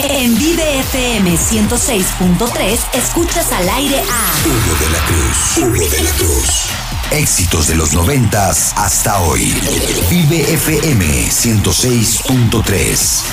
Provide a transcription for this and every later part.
En Vive FM 106.3 escuchas al aire a Hugo de la Cruz. Hugo de la Cruz. Éxitos de los 90s hasta hoy. Vive FM 106.3.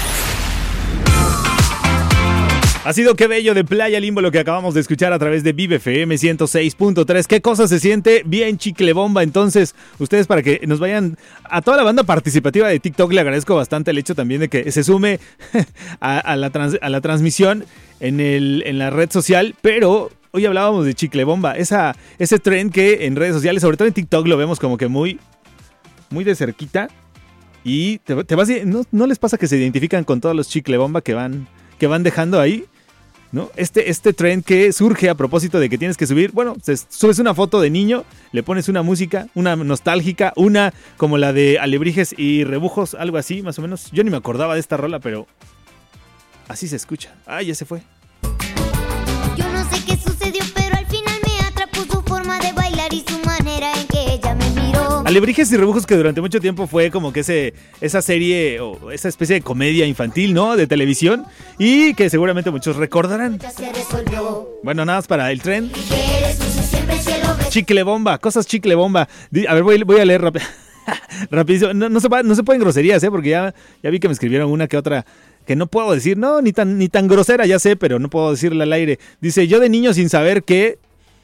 Ha sido Qué Bello de Playa Limbo lo que acabamos de escuchar a través de Vive FM 106.3. ¿Qué cosa se siente? Bien chicle bomba. Entonces, ustedes para que nos vayan a toda la banda participativa de TikTok, le agradezco bastante el hecho también de que se sume a la transmisión en la red social, pero hoy hablábamos de chicle bomba. Ese trend que en redes sociales, sobre todo en TikTok, lo vemos como que muy de cerquita y te vas, ¿no les pasa que se identifican con todos los chicle bomba que van dejando ahí? ¿No? Este trend que surge a propósito de que tienes que subir, subes una foto de niño, le pones una música, una nostálgica, una como la de Alebrijes y Rebujos, algo así, más o menos. Yo ni me acordaba de esta rola, pero así se escucha. Ya se fue. Yo no sé qué sucedió, pero al final me atrapó su forma de bailar y su manera en que ella me miró. Alebrijes y Rebujos, que durante mucho tiempo fue como que esa serie o esa especie de comedia infantil, ¿no? De televisión, y que seguramente muchos recordarán. Bueno, nada más para el tren. Chicle bomba, cosas chicle bomba. A ver, voy a leer rapidísimo. No se pueden groserías, porque ya vi que me escribieron una que otra que no puedo decir, no, ni tan grosera, ya sé, pero no puedo decirla al aire. Dice, yo de niño sin saber que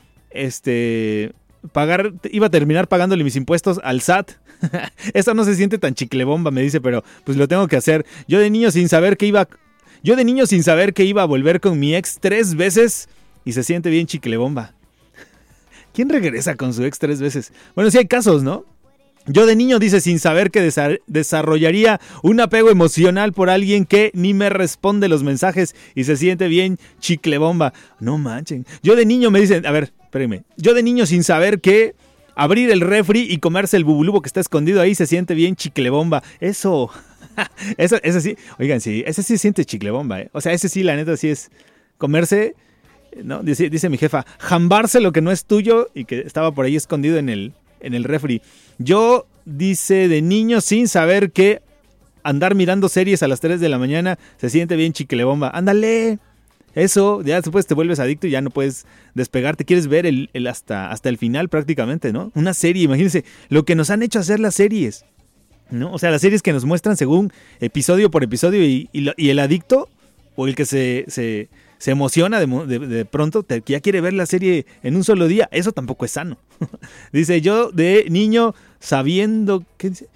iba a terminar pagándole mis impuestos al SAT. Esto no se siente tan chicle bomba, me dice, pero pues lo tengo que hacer. Yo de niño sin saber que iba a volver con mi ex 3 veces y se siente bien chicle bomba. ¿Quién regresa con su ex 3 veces? Bueno, sí hay casos, ¿no? Yo de niño, dice, sin saber que desarrollaría un apego emocional por alguien que ni me responde los mensajes y se siente bien chicle bomba. No manchen. Yo de niño me dicen, a ver, espérenme. Yo de niño sin saber que abrir el refri y comerse el bubulubo que está escondido ahí se siente bien chicle bomba. Eso sí. Oigan, sí, ese sí se siente chicle bomba, ¿eh? O sea, ese sí, la neta, sí es comerse, ¿no? Dice mi jefa, jambarse lo que no es tuyo y que estaba por ahí escondido en el refri. Yo, dice, de niño sin saber que andar mirando series a las 3 de la mañana se siente bien chicle bomba. ¡Ándale! Eso, ya después te vuelves adicto y ya no puedes despegarte. Quieres ver hasta el final prácticamente, ¿no? Una serie, imagínense lo que nos han hecho hacer las series, ¿no? O sea, las series que nos muestran según episodio por episodio y el adicto o el que se emociona de pronto, que ya quiere ver la serie en un solo día. Eso tampoco es sano. Dice, yo de niño sabiendo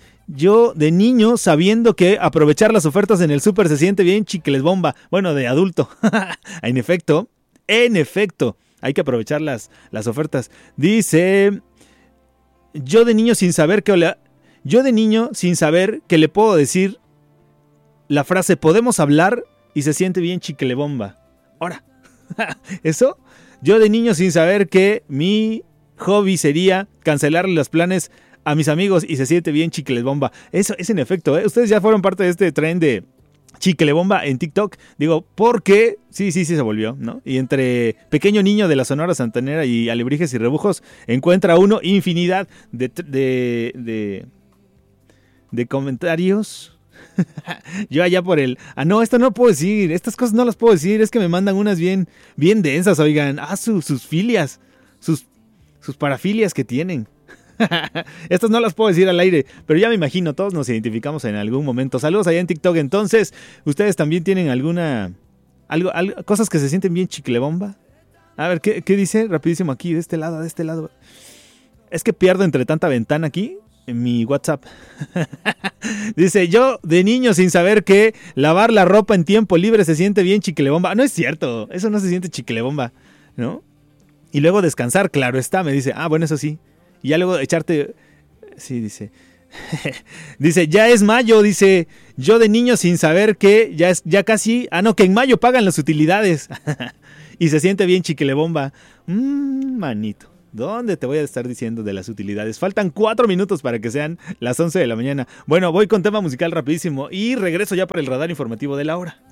que aprovechar las ofertas en el súper se siente bien chicles bomba. Bueno, de adulto. En efecto, hay que aprovechar las ofertas. Dice, yo de niño sin saber que le puedo decir la frase ¿podemos hablar? Y se siente bien chicle bomba. Ahora, eso, yo de niño sin saber que mi hobby sería cancelarle los planes a mis amigos y se siente bien chicle bomba. Eso es en efecto, ¿eh? Ustedes ya fueron parte de este tren de chicle bomba en TikTok. Digo, porque sí se volvió, ¿no? Y entre pequeño niño de la Sonora Santanera y Alebrijes y Rebujos encuentra uno infinidad de comentarios. Yo allá por no, esto no puedo decir, estas cosas no las puedo decir, es que me mandan unas bien densas, oigan, sus filias, sus parafilias que tienen. Estas no las puedo decir al aire, pero ya me imagino, todos nos identificamos en algún momento. Saludos allá en TikTok. Entonces, ¿ustedes también tienen cosas que se sienten bien chicle bomba? A ver, ¿qué dice? Rapidísimo aquí, de este lado. Es que pierdo entre tanta ventana aquí en mi WhatsApp. Dice, yo de niño sin saber que lavar la ropa en tiempo libre se siente bien chicle bomba. No es cierto, eso no se siente chicle bomba, ¿no? Y luego descansar, claro está, me dice, bueno, eso sí. Y ya luego echarte, sí, dice. Dice, ya es mayo, dice, yo de niño sin saber que ya casi, que en mayo pagan las utilidades. Y se siente bien chicle bomba. Manito. ¿Dónde te voy a estar diciendo de las utilidades? Faltan 4 minutos para que sean las 11 de la mañana. Bueno, voy con tema musical rapidísimo y regreso ya para el radar informativo de la hora.